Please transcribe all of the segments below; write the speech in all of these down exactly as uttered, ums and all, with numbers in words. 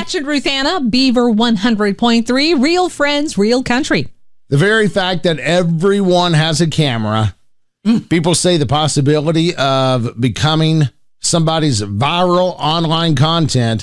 Hatch and Ruth Anna, Beaver one hundred point three, Real Friends, Real Country. The very fact that everyone has a camera, mm. people say the possibility of becoming somebody's viral online content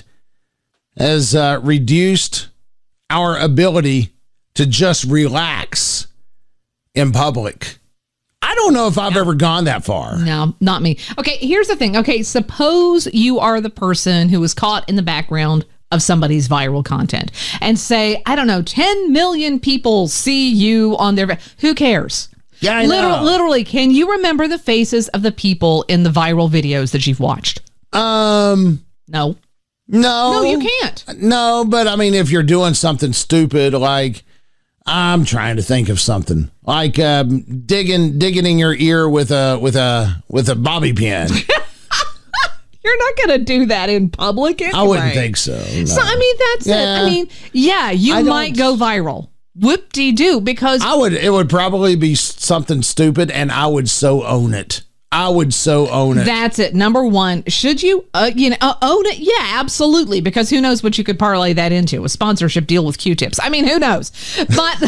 has uh, reduced our ability to just relax in public. I don't know if I've no. ever gone that far. No, not me. Okay, here's the thing. Okay, suppose you are the person who was caught in the background of somebody's viral content and say, I don't know, ten million people see you on their... Who cares? Yeah, I Literally, know. literally, can you remember the faces of the people in the viral videos that you've watched? Um, No. No. No, you can't. No, but I mean, if you're doing something stupid, like... I'm trying to think of something like um, digging digging in your ear with a with a with a bobby pin. You're not going to do that in public anyway. I wouldn't think so. No. So I mean, that's yeah. it. I mean, yeah, you I might go viral. Whoop-de-doo, because I would. It would probably be something stupid, and I would so own it. I would so own it. That's it. Number one, should you, uh, you know, uh, own it? Yeah, absolutely. Because who knows what you could parlay that into? A sponsorship deal with Q-tips. I mean, who knows? But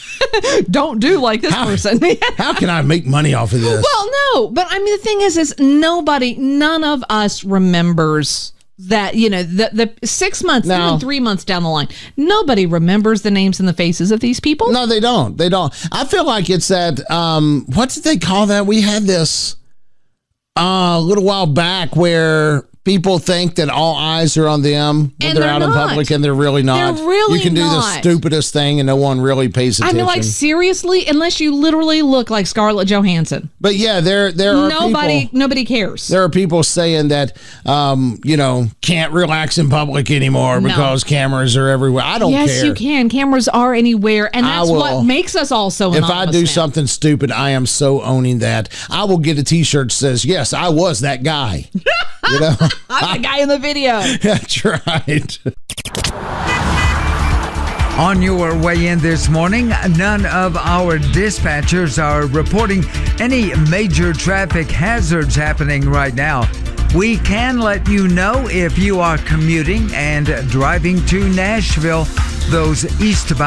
don't do like this how, person. How can I make money off of this? Well, no. But I mean, the thing is, is nobody, none of us remembers that, you know, the the six months, no. even three months down the line, nobody remembers the names and the faces of these people. No, they don't. They don't. I feel like it's that, um, what did they call that? We had this uh, a little while back where people think that all eyes are on them when And they're, they're out in not. public, and they're really not. They're really You can do the not. stupidest thing and no one really pays I attention. mean, like, seriously, unless you literally look like Scarlett Johansson. But yeah, there there are Nobody, people, nobody cares. there are people saying that um, you know, can't relax in public anymore No. because cameras are everywhere. I don't yes, care. you can. Cameras are anywhere, and I that's will- what makes us all so If anonymous I do now. something stupid, I am so owning that. I will get a T-shirt that says, "Yes, I was that guy." You know, I'm the guy in the video. That's right. On your way in this morning, none of our dispatchers are reporting any major traffic hazards happening right now. We can let you know if you are commuting and driving to Nashville, those eastbound